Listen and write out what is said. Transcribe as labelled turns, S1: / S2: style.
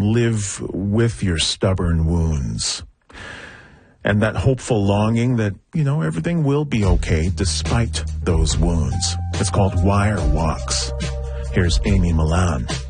S1: live with your stubborn wounds. And that hopeful longing that, everything will be okay despite those wounds. It's called Wire Walks. Here's Amy Milan.